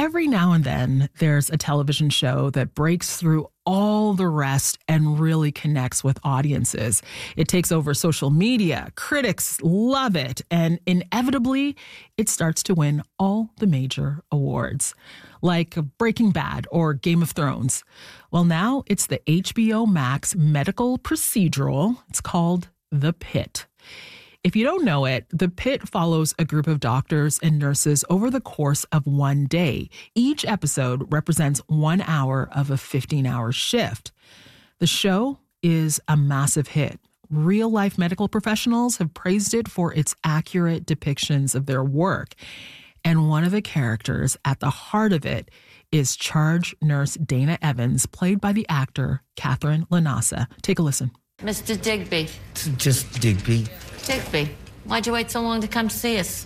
Every now and then, there's a television show that breaks through all the rest and really connects with audiences. It takes over social media, critics love it, and inevitably, it starts to win all the major awards, like Breaking Bad or Game of Thrones. Well, now it's the HBO Max medical procedural. It's called The Pitt. If you don't know it, The Pitt follows a group of doctors and nurses over the course of one day. Each episode represents 1 hour of a 15-hour shift. The show is a massive hit. Real-life medical professionals have praised it for its accurate depictions of their work. And one of the characters at the heart of it is charge nurse Dana Evans, played by the actor Catherine Lanasa. Take a listen. Mr. Digby. Just Digby. Digby, why'd you wait so long to come see us?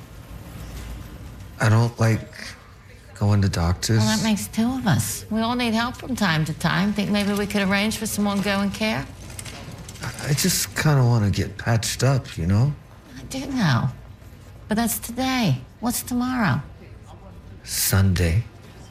I don't like going to doctors. Well, that makes two of us. We all need help from time to time. Think maybe we could arrange for some ongoing care? I just kind of want to get patched up, you know? I do know. But that's today. What's tomorrow? Sunday.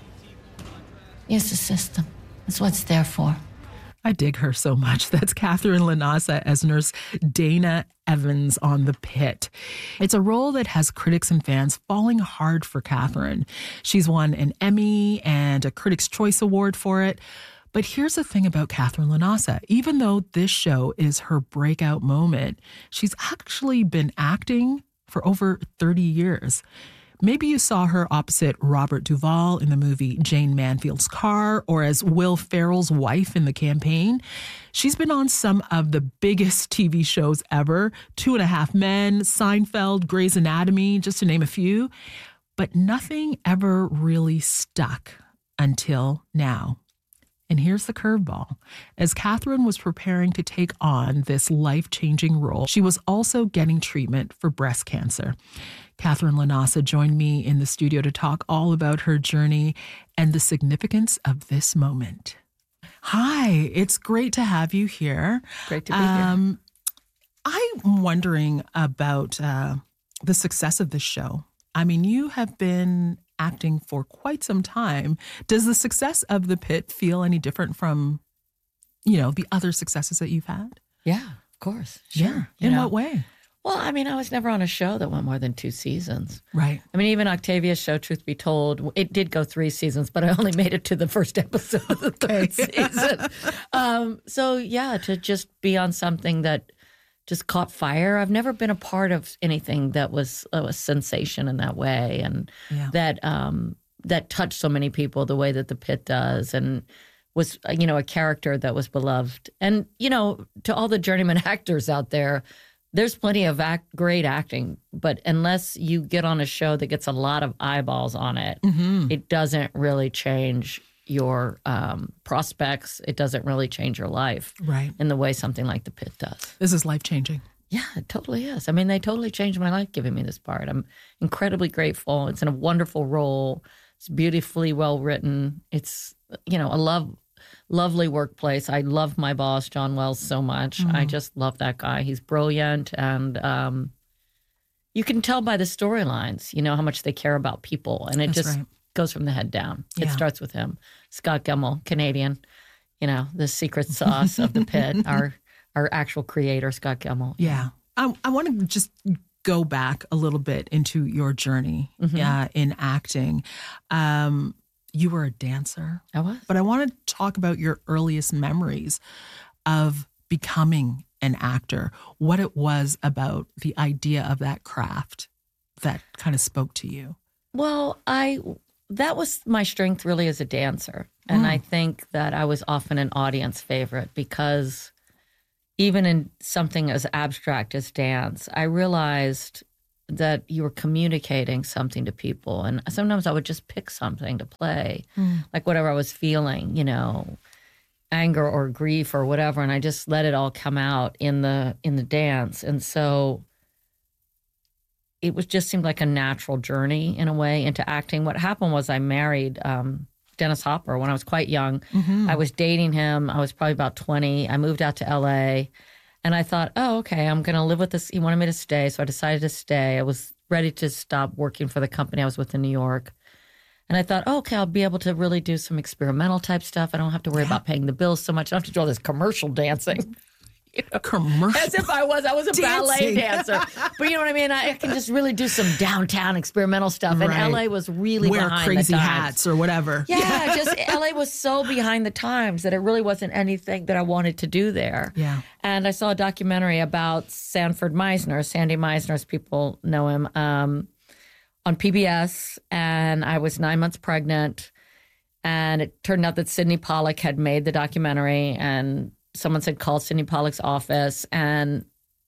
Use the system. That's what it's there for. I dig her so much. That's Catherine Lanasa as nurse Dana Evans on The Pitt. It's a role that has critics and fans falling hard for Catherine. She's won an Emmy and a Critics' Choice Award for it. But here's the thing about Catherine Lanasa. Even though this show is her breakout moment, she's actually been acting for over 30 years. Maybe you saw her opposite Robert Duvall in the movie Jane Mansfield's Car, or as Will Ferrell's wife in The Campaign. She's been on some of the biggest TV shows ever, 2.5 Men, Seinfeld, Grey's Anatomy, just to name a few. But nothing ever really stuck until now. And here's the curveball. As Catherine was preparing to take on this life-changing role, she was also getting treatment for breast cancer. Catherine Lanasa joined me in the studio to talk all about her journey and the significance of this moment. Hi, it's great to have you here. Great to be here. I'm wondering about the success of this show. I mean, you have been acting for quite some time. Does the success of The Pitt feel any different from, the other successes that you've had? Yeah, of course. Sure. Yeah. In what way? Well, I mean, I was never on a show that went more than 2 seasons. Right. I mean, even Octavia's show, Truth Be Told, it did go 3 seasons, but I only made it to the first episode of the third season. So, yeah, to just be on something that just caught fire. I've never been a part of anything that was a sensation in that way, and that touched so many people the way that The Pitt does, and was, a character that was beloved. And, to all the journeyman actors out there, there's plenty of great acting, but unless you get on a show that gets a lot of eyeballs on it, it doesn't really change your prospects. It doesn't really change your life in the way something like The Pitt does. This is life-changing. Yeah, it totally is. I mean, they totally changed my life giving me this part. I'm incredibly grateful. It's in a wonderful role. It's beautifully well written. It's, a lovely workplace. I love my boss, John Wells, so much. I just love that guy. He's brilliant. And you can tell by the storylines, how much they care about people. And it goes from the head down. Yeah. It starts with him. Scott Gemmell, Canadian, the secret sauce of The Pitt, our actual creator, Scott Gemmell. Yeah. I want to just go back a little bit into your journey in acting. You were a dancer. I was. But I want to talk about your earliest memories of becoming an actor, what it was about the idea of that craft that kind of spoke to you. Well, that was my strength really as a dancer. And I think that I was often an audience favorite because even in something as abstract as dance, I realized that you were communicating something to people. And sometimes I would just pick something to play, like whatever I was feeling, anger or grief or whatever, and I just let it all come out in the dance. And so it just seemed like a natural journey in a way into acting. What happened was I married Dennis Hopper when I was quite young. I was dating him. I was probably about 20. I moved out to LA. And I thought, oh, okay, I'm going to live with this. He wanted me to stay, so I decided to stay. I was ready to stop working for the company I was with in New York. And I thought, okay, I'll be able to really do some experimental type stuff. I don't have to worry about paying the bills so much. I don't have to do all this commercial dancing. Commercial. As if I was a ballet dancer. But you know what I mean? I can just really do some downtown experimental stuff. And Right. LA was really Wear behind crazy the times. hats or whatever. Yeah, just LA was so behind the times that it really wasn't anything that I wanted to do there. Yeah. And I saw a documentary about Sanford Meisner, Sandy Meisner, as people know him, on PBS. And I was 9 months pregnant. And it turned out that Sidney Pollack had made the documentary, and someone said call Sidney Pollack's office and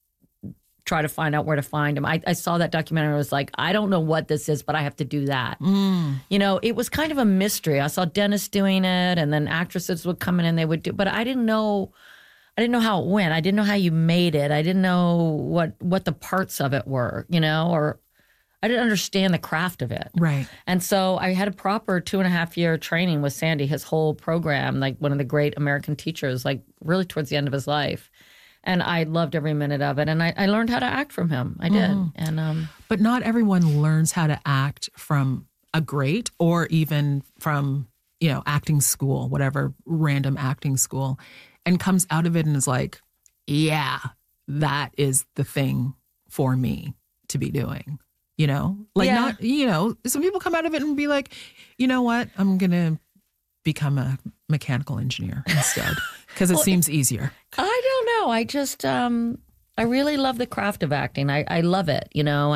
try to find out where to find him. I saw that documentary. I was like, I don't know what this is, but I have to do that. You know, it was kind of a mystery. I saw Dennis doing it, and then actresses would come in and they would do, but I didn't know how it went. I didn't know how you made it. I didn't know what the parts of it were, you know, or I didn't understand the craft of it. Right. And so I had a proper 2.5-year training with Sandy, his whole program, like one of the great American teachers, like really towards the end of his life. And I loved every minute of it. And I learned how to act from him. I did. And But not everyone learns how to act from a great or even from, you know, acting school, whatever random acting school, and comes out of it and is like, yeah, that is the thing for me to be doing. You know, like Yeah. not, you know, some people come out of it and be like, you know what, I'm going to become a mechanical engineer instead because it seems easier. I don't know. I just, I really love the craft of acting. I love it. You know,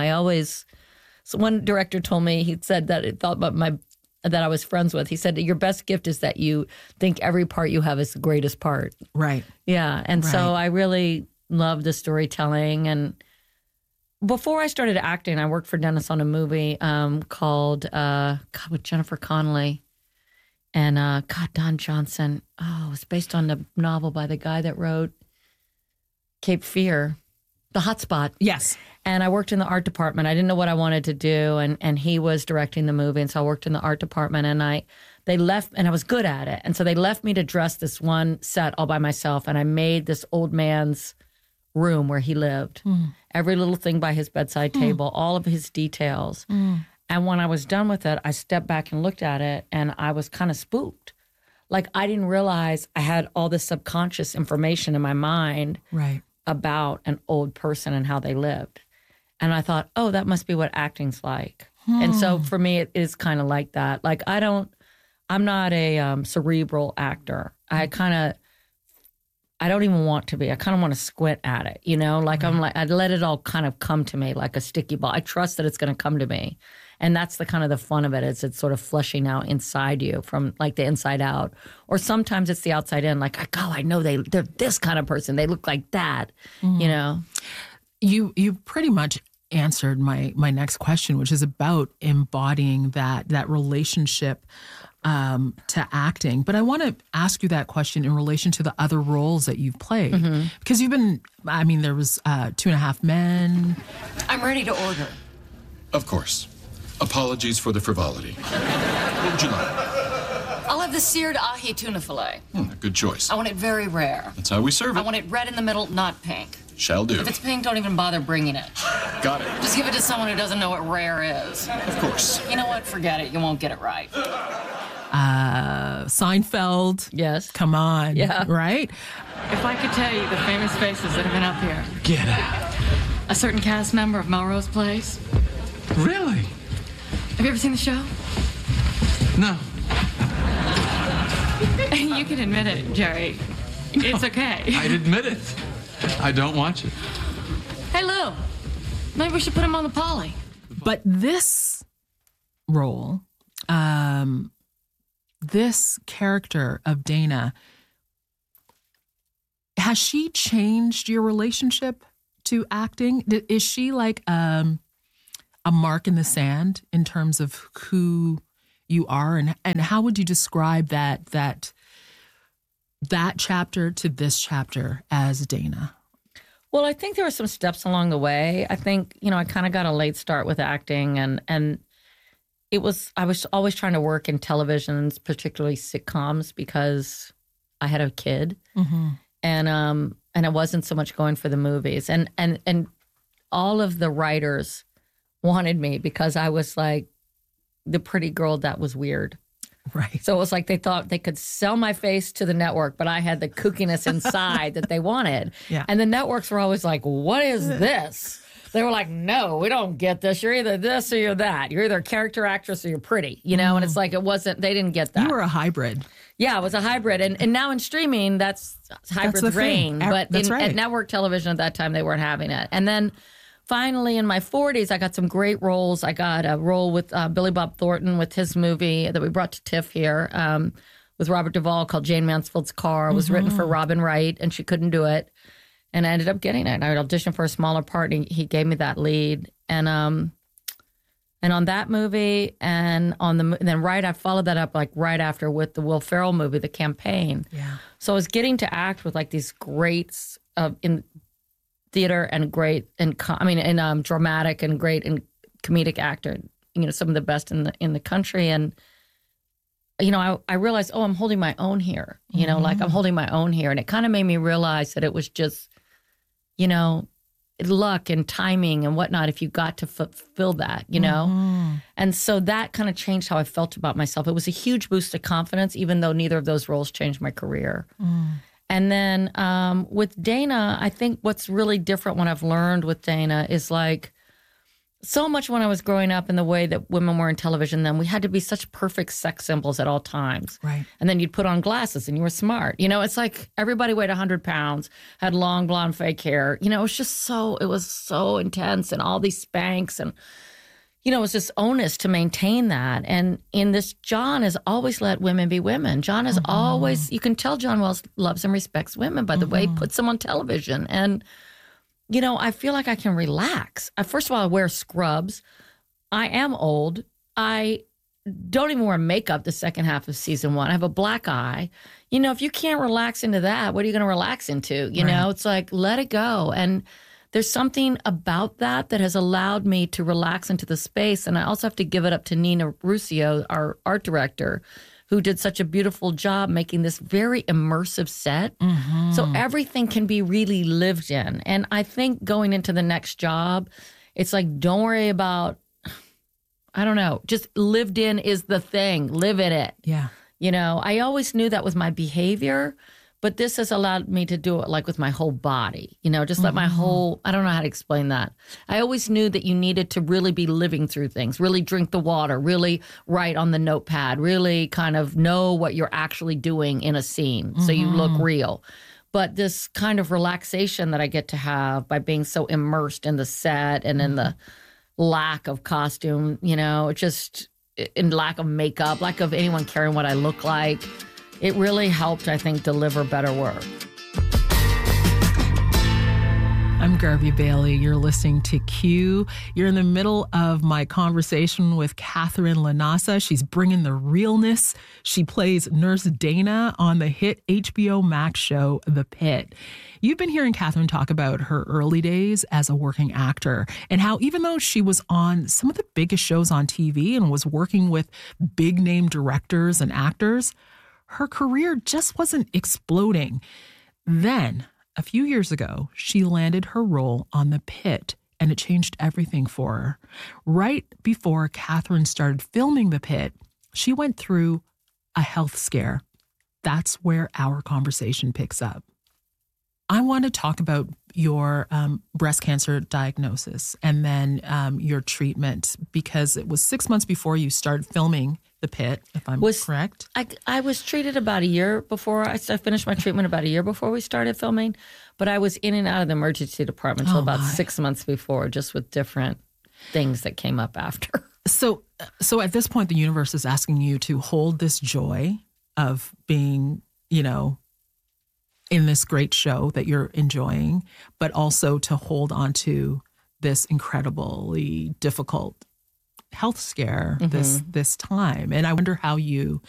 so one director told me, he said that it thought about that I was friends with. He said, your best gift is that you think every part you have is the greatest part. Right. Yeah. And so Right. I really love the storytelling. And before I started acting, I worked for Dennis on a movie called with Jennifer Connelly and Don Johnson. Oh, it was based on the novel by the guy that wrote Cape Fear, The Hot Spot. Yes. And I worked in the art department. I didn't know what I wanted to do, and he was directing the movie, and so I worked in the art department. And they left, and I was good at it, and so they left me to dress this one set all by myself, and I made this old man's room where he lived. Every little thing by his bedside table, all of his details. And when I was done with it, I stepped back and looked at it, and I was kind of spooked. Like, I didn't realize I had all this subconscious information in my mind Right. about an old person and how they lived. And I thought, oh, that must be what acting's like. And so for me, it is kind of like that. Like, I'm not a cerebral actor. I don't even want to be. I kind of want to squint at it, you know? Like, I'd let it all kind of come to me like a sticky ball. I trust that it's going to come to me. And that's the kind of the fun of it, is it's sort of flushing out inside you from like the inside out. Or sometimes it's the outside in, like, oh, I know they're this kind of person. They look like that, you know? You pretty much answered my next question, which is about embodying that relationship to acting. But I want to ask you that question in relation to the other roles that you've played. Because you've been, I mean, there was 2.5 Men. I'm ready to order. Of course. Apologies for the frivolity. What would you like? I'll have the seared ahi tuna fillet. Good choice. I want it very rare. That's how we serve I it. want it red in the middle, not pink. Shall do. If it's pink, don't even bother bringing it. Got it. Just give it to someone who doesn't know what rare is. Of course. You know what? Forget it. You won't get it right. Seinfeld. Yes. Come on. Yeah. Right? If I could tell you the famous faces that have been up here. Get out. A certain cast member of Melrose Place. Really? Have you ever seen the show? No. You can admit it, Jerry. It's okay. I'd admit it. I don't watch it. Hey, Lou. Maybe we should put him on the Polly. But this role, this character of Dana, has she changed your relationship to acting? Is she like a mark in the sand in terms of who you are, and how would you describe that chapter to this chapter as Dana? Well, I think there were some steps along the way. I think, I kind of got a late start with acting, and I was always trying to work in televisions, particularly sitcoms, because I had a kid, and I wasn't so much going for the movies, and all of the writers wanted me because I was like the pretty girl that was weird. Right. So it was like they thought they could sell my face to the network, but I had the kookiness inside that they wanted. Yeah. And the networks were always like, what is this? They were like, no, we don't get this. You're either this or you're that. You're either a character actress or you're pretty, you know? And it's like, they didn't get that. You were a hybrid. Yeah, it was a hybrid. And now in streaming, that's hybrids the thing. reign. But That's right. at network television at that time, they weren't having it. And then finally, in my 40s, I got some great roles. I got a role with Billy Bob Thornton with his movie that we brought to TIFF here with Robert Duvall called Jane Mansfield's Car. It was written for Robin Wright, and she couldn't do it. And I ended up getting it. And I auditioned for a smaller part, and he gave me that lead. And on that movie, and then I followed that up like right after with the Will Ferrell movie, The Campaign. Yeah. So I was getting to act with like these greats in theater and great in dramatic and great and comedic actor. You know, some of the best in the country. And you know, I realized, I'm holding my own here. You know, like I'm holding my own here, and it kind of made me realize that it was just, you know, luck and timing and whatnot if you got to fulfill that, you know? And so that kind of changed how I felt about myself. It was a huge boost of confidence, even though neither of those roles changed my career. And then with Dana, I think what's really different when I've learned with Dana is like, so much when I was growing up in the way that women were in television then, we had to be such perfect sex symbols at all times. Right. And then you'd put on glasses and you were smart. You know, it's like everybody weighed 100 pounds, had long blonde fake hair. You know, it was so intense, and all these Spanx, and, you know, it was just onus to maintain that. And in this, John has always let women be women. John has always, you can tell John Wells loves and respects women by the way he puts them on television. And you know, I feel like I can relax. First of all, I wear scrubs. I am old. I don't even wear makeup the second half of season 1. I have a black eye. You know, if you can't relax into that, what are you going to relax into? You know, it's like, let it go. And there's something about that has allowed me to relax into the space. And I also have to give it up to Nina Ruscio, our art director, who did such a beautiful job making this very immersive set. So everything can be really lived in. And I think going into the next job, it's like, don't worry about, I don't know, just lived in is the thing. Live in it. Yeah. You know, I always knew that was my behavior, but this has allowed me to do it like with my whole body, you know, just let my whole, I don't know how to explain that. I always knew that you needed to really be living through things, really drink the water, really write on the notepad, really kind of know what you're actually doing in a scene so you look real. But this kind of relaxation that I get to have by being so immersed in the set and in the lack of costume, you know, just in lack of makeup, lack of anyone caring what I look like. It really helped, I think, deliver better work. I'm Garvey Bailey. You're listening to Q. You're in the middle of my conversation with Catherine Lanasa. She's bringing the realness. She plays Nurse Dana on the hit HBO Max show, The Pit. You've been hearing Catherine talk about her early days as a working actor and how even though she was on some of the biggest shows on TV and was working with big-name directors and actors, her career just wasn't exploding. Then, a few years ago, she landed her role on The Pit, and it changed everything for her. Right before Catherine started filming The Pit, she went through a health scare. That's where our conversation picks up. I want to talk about your breast cancer diagnosis and then your treatment, because it was 6 months before you started filming The Pit, if I'm correct. I was treated about a year before. I finished my treatment about a year before we started filming, but I was in and out of the emergency department until about 6 months before, just with different things that came up after. So at this point, the universe is asking you to hold this joy of being, you know, in this great show that you're enjoying, but also to hold on to this incredibly difficult health scare this time. And I wonder how you